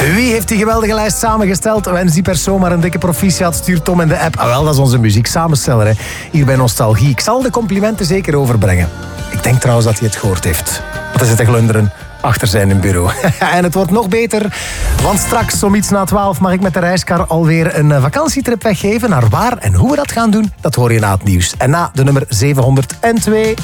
Wie heeft die geweldige lijst samengesteld? Wens die persoon maar een dikke proficiat. Stuur Tom in de app. Ah, wel, dat is onze muzieksamensteller, hè. Hier bij Nostalgie. Ik zal de complimenten zeker overbrengen. Ik denk trouwens dat hij het gehoord heeft. Want hij zit te glunderen achter zijn bureau. En het wordt nog beter, want straks om iets na 12 mag ik met de reiskar alweer een vakantietrip weggeven. Naar waar en hoe we dat gaan doen, dat hoor je na het nieuws. En na de nummer 702...